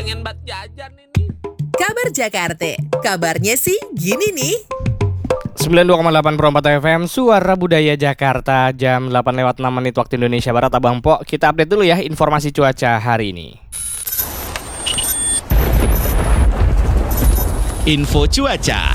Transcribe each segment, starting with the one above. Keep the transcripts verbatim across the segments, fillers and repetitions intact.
Pengen banget jajan ini. Kabar Jakarta, kabarnya sih gini nih. sembilan puluh dua koma delapan Pro empat F M, Suara Budaya Jakarta, jam delapan lewat enam menit waktu Indonesia Barat. Abang Po, kita update dulu ya informasi cuaca hari ini. Info cuaca.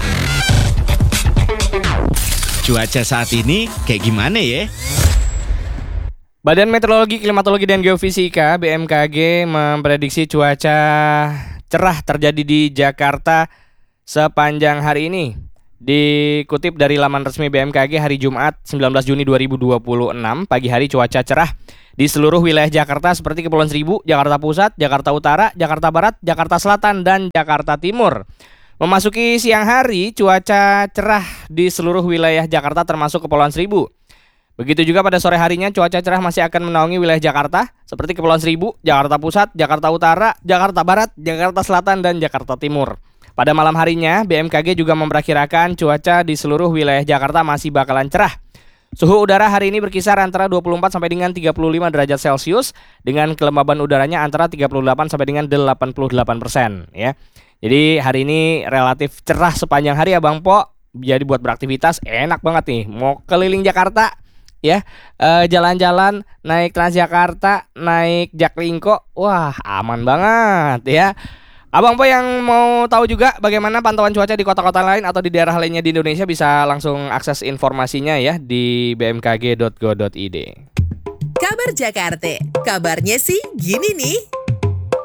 Cuaca saat ini kayak gimana ya? Badan Meteorologi, Klimatologi, dan Geofisika B M K G memprediksi cuaca cerah terjadi di Jakarta sepanjang hari ini. Dikutip dari laman resmi B M K G hari Jumat sembilan belas Juni dua ribu dua puluh enam, pagi hari cuaca cerah di seluruh wilayah Jakarta seperti Kepulauan Seribu, Jakarta Pusat, Jakarta Utara, Jakarta Barat, Jakarta Selatan, dan Jakarta Timur. Memasuki siang hari, cuaca cerah di seluruh wilayah Jakarta termasuk Kepulauan Seribu. Begitu juga pada sore harinya, cuaca cerah masih akan menaungi wilayah Jakarta seperti Kepulauan Seribu, Jakarta Pusat, Jakarta Utara, Jakarta Barat, Jakarta Selatan, dan Jakarta Timur. Pada malam harinya, B M K G juga memperkirakan cuaca di seluruh wilayah Jakarta masih bakalan cerah. Suhu udara hari ini berkisar antara dua puluh empat sampai dengan tiga puluh lima derajat Celcius dengan kelembaban udaranya antara tiga puluh delapan sampai dengan delapan puluh delapan persen ya. Jadi hari ini relatif cerah sepanjang hari ya Bang Po. Jadi buat beraktivitas enak banget nih. Mau keliling Jakarta ya, e, jalan-jalan naik Transjakarta, naik Jaklingko, wah aman banget ya. Abang Po yang mau tahu juga bagaimana pantauan cuaca di kota-kota lain atau di daerah lainnya di Indonesia bisa langsung akses informasinya ya di b m k g dot go dot i d. Kabar Jakarta, kabarnya sih gini nih.